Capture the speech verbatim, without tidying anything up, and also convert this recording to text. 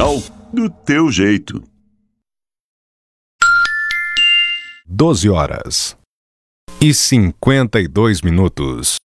Cultural do teu jeito. doze horas e cinquenta e dois minutos.